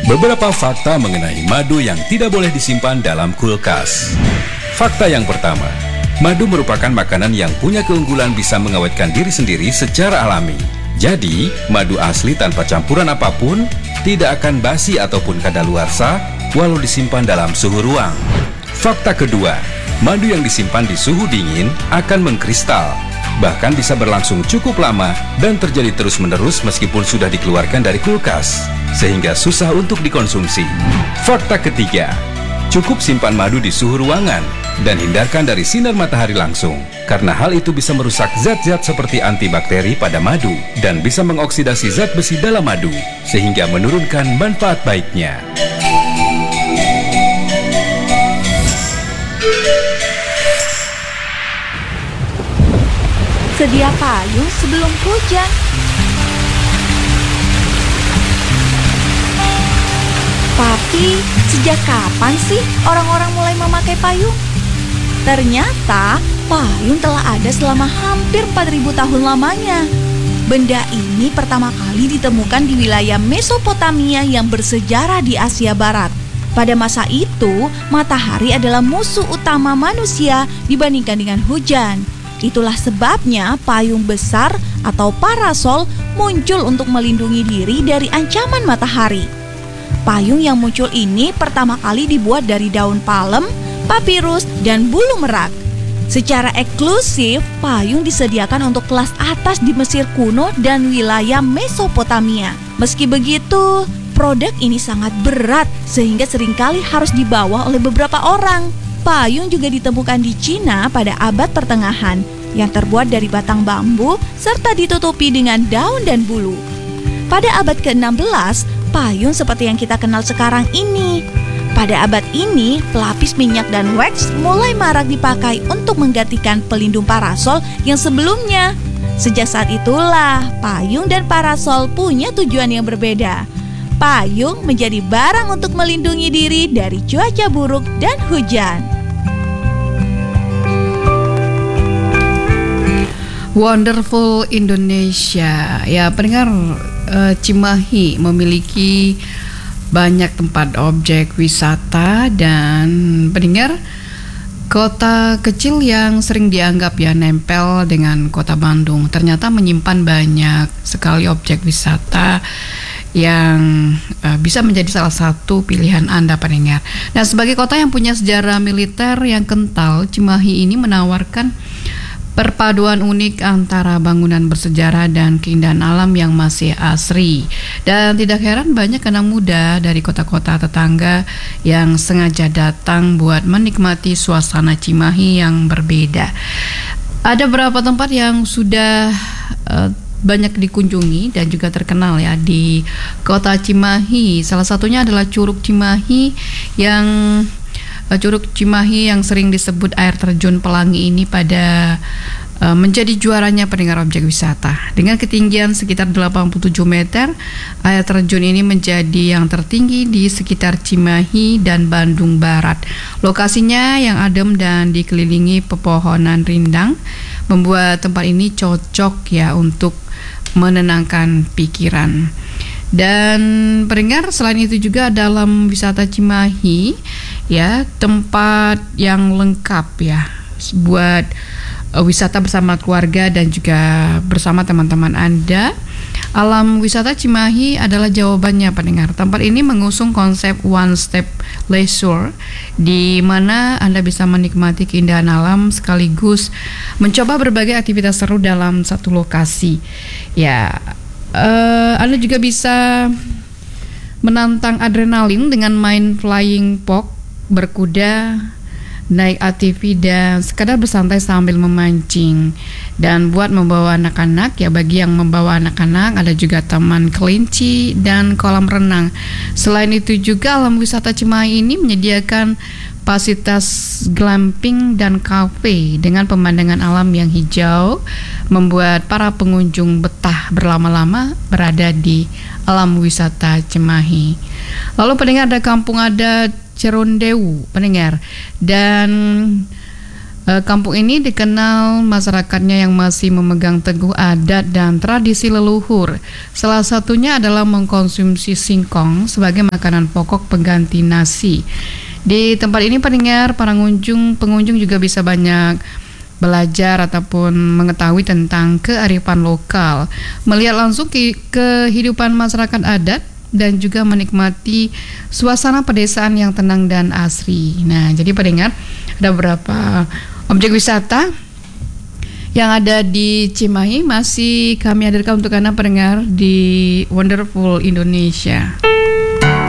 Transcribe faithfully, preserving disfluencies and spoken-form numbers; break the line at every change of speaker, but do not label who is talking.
Beberapa fakta mengenai madu yang tidak boleh disimpan dalam kulkas. Fakta yang pertama, madu merupakan makanan yang punya keunggulan bisa mengawetkan diri sendiri secara alami. Jadi, madu asli tanpa campuran apapun tidak akan basi ataupun kadaluarsa walau disimpan dalam suhu ruang. Fakta kedua, madu yang disimpan di suhu dingin akan mengkristal, bahkan bisa berlangsung cukup lama dan terjadi terus-menerus meskipun sudah dikeluarkan dari kulkas, sehingga susah untuk dikonsumsi. Fakta ketiga, cukup simpan madu di suhu ruangan dan hindarkan dari sinar matahari langsung, karena hal itu bisa merusak zat-zat seperti antibakteri pada madu dan bisa mengoksidasi zat besi dalam madu, sehingga menurunkan manfaat baiknya.
Sedia payung sebelum hujan. Tapi, sejak kapan sih orang-orang mulai memakai payung? Ternyata, payung telah ada selama hampir empat ribu tahun lamanya. Benda ini pertama kali ditemukan di wilayah Mesopotamia yang bersejarah di Asia Barat. Pada masa itu, matahari adalah musuh utama manusia dibandingkan dengan hujan. Itulah sebabnya payung besar atau parasol muncul untuk melindungi diri dari ancaman matahari. Payung yang muncul ini pertama kali dibuat dari daun palem, papirus, dan bulu merak. Secara eksklusif, payung disediakan untuk kelas atas di Mesir kuno dan wilayah Mesopotamia. Meski begitu, produk ini sangat berat sehingga seringkali harus dibawa oleh beberapa orang. Payung juga ditemukan di Cina pada abad pertengahan yang terbuat dari batang bambu serta ditutupi dengan daun dan bulu. Pada abad ke enam belas, payung seperti yang kita kenal sekarang ini. Pada abad ini, pelapis minyak dan wax mulai marak dipakai untuk menggantikan pelindung parasol yang sebelumnya. Sejak saat itulah, payung dan parasol punya tujuan yang berbeda. Payung menjadi barang untuk melindungi diri dari cuaca buruk dan hujan.
Wonderful Indonesia. Ya, pendengar, uh, Cimahi memiliki banyak tempat objek wisata dan pendengar, kota kecil yang sering dianggap ya nempel dengan kota Bandung ternyata menyimpan banyak sekali objek wisata yang uh, bisa menjadi salah satu pilihan Anda pendengar. Nah, sebagai kota yang punya sejarah militer yang kental, Cimahi ini menawarkan perpaduan unik antara bangunan bersejarah dan keindahan alam yang masih asri. Dan tidak heran banyak anak muda dari kota-kota tetangga yang sengaja datang buat menikmati suasana Cimahi yang berbeda. Ada beberapa tempat yang sudah uh, banyak dikunjungi dan juga terkenal ya di kota Cimahi. Salah satunya adalah Curug Cimahi yang uh, Curug Cimahi yang sering disebut air terjun Pelangi ini pada uh, menjadi juaranya pendengar objek wisata. Dengan ketinggian sekitar delapan puluh tujuh meter, air terjun ini menjadi yang tertinggi di sekitar Cimahi dan Bandung Barat. Lokasinya yang adem dan dikelilingi pepohonan rindang membuat tempat ini cocok ya untuk menenangkan pikiran. Dan pendengar, selain itu juga dalam wisata Cimahi ya tempat yang lengkap ya buat uh, wisata bersama keluarga dan juga bersama teman-teman Anda. Alam wisata Cimahi adalah jawabannya pendengar. Tempat ini mengusung konsep one step leisure, di mana Anda bisa menikmati keindahan alam sekaligus mencoba berbagai aktivitas seru dalam satu lokasi. Ya, uh, Anda juga bisa menantang adrenalin dengan main flying fox, berkuda, naik A T V dan sekadar bersantai sambil memancing. Dan buat membawa anak-anak ya, bagi yang membawa anak-anak ada juga taman kelinci dan kolam renang. Selain itu juga alam wisata Cimahi ini menyediakan fasilitas glamping dan kafe dengan pemandangan alam yang hijau, membuat para pengunjung betah berlama-lama berada di alam wisata Cimahi. Lalu pendengar, ada kampung adat Cerondewu pendengar, dan Uh, kampung ini dikenal masyarakatnya yang masih memegang teguh adat dan tradisi leluhur. Salah satunya adalah mengkonsumsi singkong sebagai makanan pokok pengganti nasi. Di tempat ini pendengar, para pengunjung pengunjung juga bisa banyak belajar ataupun mengetahui tentang kearifan lokal, melihat langsung ke kehidupan masyarakat adat dan juga menikmati suasana pedesaan yang tenang dan asri. Nah, jadi pendengar, ada beberapa objek wisata yang ada di Cimahi masih kami hadirkan untuk Anda pendengar di Wonderful Indonesia.